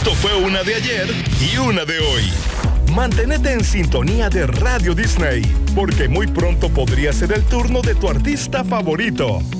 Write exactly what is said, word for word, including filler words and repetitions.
Esto fue una de ayer y una de hoy. Manténete en sintonía de Radio Disney, porque muy pronto podría ser el turno de tu artista favorito.